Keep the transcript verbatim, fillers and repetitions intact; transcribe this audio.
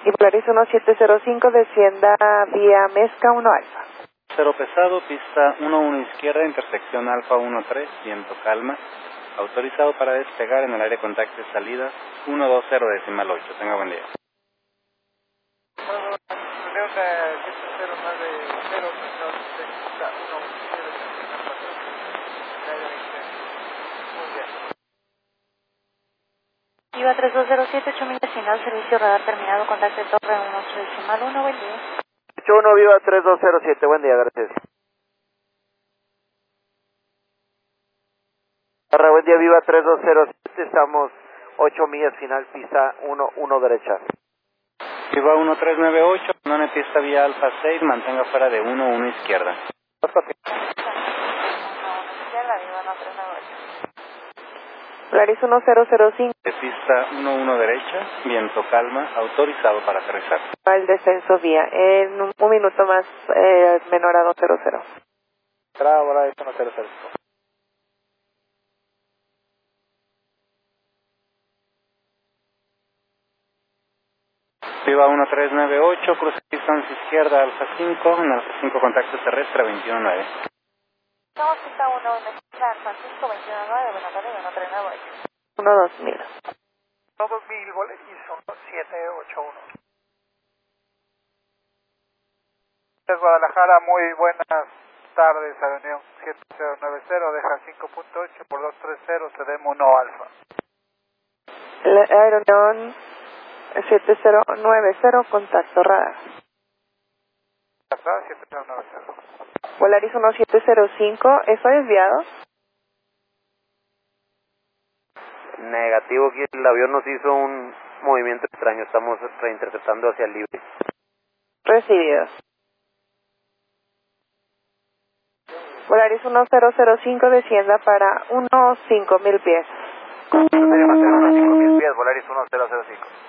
Y Polaris uno siete cero cinco, descienda vía Mezca uno Alfa. Cero pesado, pista uno uno izquierda, intersección Alfa uno tres, viento calma. Autorizado para despegar en el área de contacto de salida uno dos cero decimal ocho. Tenga buen día. Viva tres dos cero siete, ocho millas final, servicio radar terminado, contacto de torre uno ocho decimal uno, buen día. ocho uno Viva tres dos cero siete, buen día, gracias. Barra, buen día, Viva tres dos cero siete, estamos ocho millas final, pista uno uno derecha. Viva uno tres nueve ocho, no pista vía Alfa seis, mantenga fuera de uno uno izquierda. Polaris uno cero cero cinco. De pista uno uno derecha, viento calma, autorizado para aterrizar. El descenso vía en un, un minuto más eh, menor a dos cero cero. Entrada, Polaris uno cero cero cinco. Viva uno tres nueve ocho, cruce distancia izquierda Alfa cinco, en Alfa cinco contacto terrestre veintiuno nueve. Estamos pista uno, San Francisco veintiuno nueve, buenas tardes, uno tres nueve ocho. uno dos mil. uno dos mil, Polaris uno siete ocho uno. Guadalajara, muy buenas tardes, Avenida siete cero nueve cero, deja cinco punto ocho por dos tres cero, cedemos uno Alfa. La Aeroneón siete cero nueve cero, contacto radar. siete cero nueve cero. Polaris uno siete cero cinco, ¿eso desviado? Negativo, aquí el avión nos hizo un movimiento extraño, estamos reinterceptando hacia el libre. Recibido. Polaris uno cero cero cinco, descienda para unos cinco mil pies. Sería más o menos cinco mil pies, Polaris uno cero cero cinco.